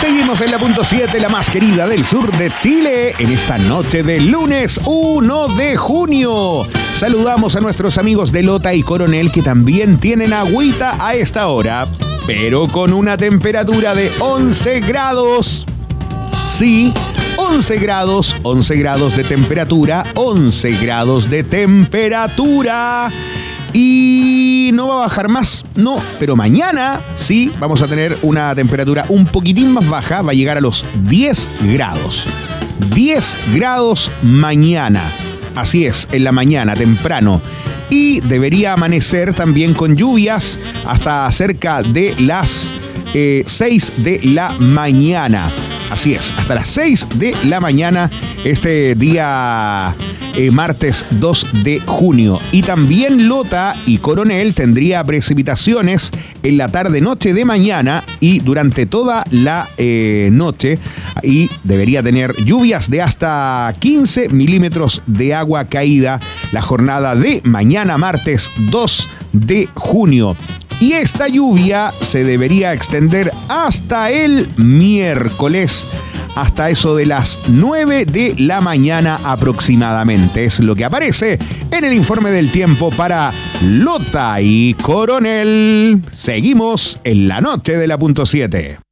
Seguimos en la punto 7, la más querida del sur de Chile, en esta noche de lunes 1 de junio. Saludamos a nuestros amigos de Lota y Coronel que también tienen agüita a esta hora, pero con una temperatura de 11 grados. Sí, 11 grados de temperatura, 11 grados de temperatura. Y no va a bajar más, no, pero mañana sí vamos a tener una temperatura un poquitín más baja, va a llegar a los 10 grados. 10 grados mañana, así es, en la mañana, temprano. Y debería amanecer también con lluvias hasta cerca de las 6 de la mañana. Así es, hasta las 6 de la mañana este día martes 2 de junio. Y también Lota y Coronel tendría precipitaciones en la tarde-noche de mañana y durante toda la noche. Y debería tener lluvias de hasta 15 milímetros de agua caída la jornada de mañana martes 2 de junio. Y esta lluvia se debería extender hasta el miércoles, hasta eso de las 9 de la mañana aproximadamente. Es lo que aparece en el informe del tiempo para Lota y Coronel. Seguimos en la noche de la punto 7.